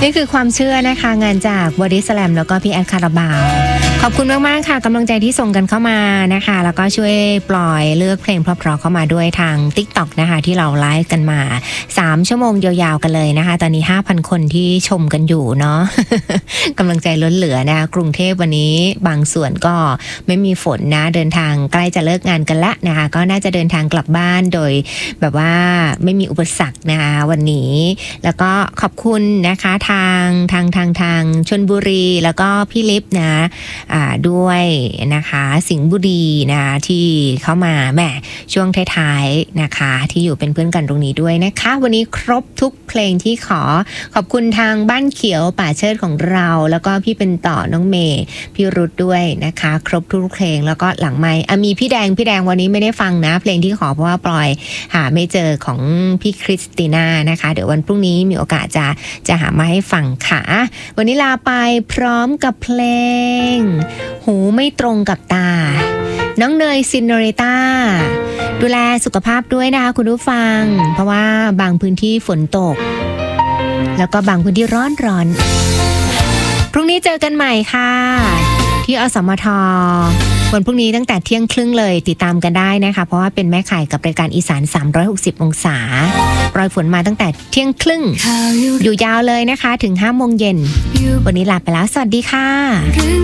นี่คือความเชื่อนะคะงานจากบอดี้สแลมแล้วก็พี่แอดคาราบาวขอบคุณมากๆค่ะกำลังใจที่ส่งกันเข้ามานะคะแล้วก็ช่วยปล่อยเลือกเพลงเพราะๆเข้ามาด้วยทาง TikTok นะคะที่เราไลฟ์กันมา3ชั่วโมงยาวๆกันเลยนะคะตอนนี้ 5,000 คนที่ชมกันอยู่เนาะ กำลังใจล้นเหลือนะคะกรุงเทพวันนี้บางส่วนก็ไม่มีฝนนะเดินทางใกล้จะเลิกงานกันละนะคะก็น่าจะเดินทางกลับบ้านโดยแบบว่าไม่มีอุปสรรคนะคะวันนี้แล้วก็ขอบคุณนะคะทางชลบุรีแล้วก็พี่ลิฟนะด้วยนะคะสิงห์บุรีนะที่เข้ามาแหมช่วงท้ายๆนะคะที่อยู่เป็นเพื่อนกันตรงนี้ด้วยนะคะวันนี้ครบทุกเพลงที่ขอบคุณทางบ้านเขียวป่าเชิดของเราแล้วก็พี่เป็นต่อน้องเมย์พี่รุธด้วยนะคะครบทุกเพลงแล้วก็หลังไมค์มีพี่แดงวันนี้ไม่ได้ฟังนะเพลงที่ขอเพราะว่าปล่อยหาไม่เจอของพี่คริสติน่านะคะเดี๋ยววันพรุ่งนี้มีโอกาสจะหามาให้ฟังค่ะวันนี้ลาไปพร้อมกับเพลงหูไม่ตรงกับตาน้องเนยซินโนริต้าดูแลสุขภาพด้วยนะคะคุณผู้ฟังเพราะว่าบางพื้นที่ฝนตกแล้วก็บางพื้นที่ร้อนพรุ่งนี้เจอกันใหม่ค่ะที่อสมทวันพรุ่งนี้ตั้งแต่เที่ยงครึ่งเลยติดตามกันได้นะคะเพราะว่าเป็นแม่ข่ายกับรายการอีสาน360องศาปล่อยฝนมาตั้งแต่เที่ยงครึ่งอยู่ยาวเลยนะคะถึง 5 โมงเย็นวันนี้ลาไปแล้วสวัสดีค่ะ